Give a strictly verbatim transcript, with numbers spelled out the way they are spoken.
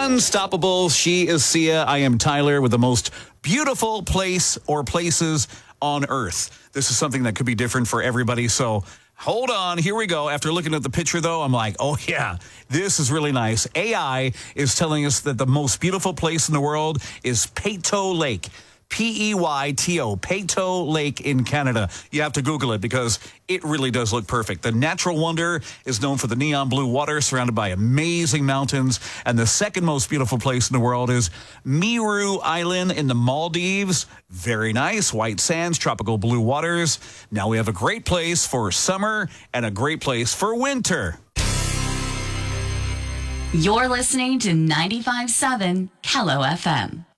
unstoppable. She is Sia. I am Tyler with the most beautiful place or places on Earth. This is something that could be different for everybody. So hold on. Here we go. After looking at the picture, though, I'm like, oh, yeah, this is really nice. A I is telling us that the most beautiful place in the world is Peyto Lake. P E Y T O, Peyto Lake in Canada. You have to Google it because it really does look perfect. The natural wonder is known for the neon blue water surrounded by amazing mountains. And the second most beautiful place in the world is Meru Island in the Maldives. Very nice. White sands, tropical blue waters. Now we have a great place for summer and a great place for winter. You're listening to ninety-five point seven Kello F M.